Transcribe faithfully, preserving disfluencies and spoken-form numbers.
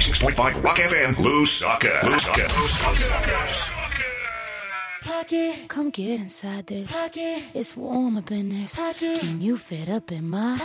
ninety-six point five Rock F M, Lusaka. Lusaka. Lusaka. Pocket. Come get inside this. Pocket. It's warm up in this. Pocket. Can you fit up in my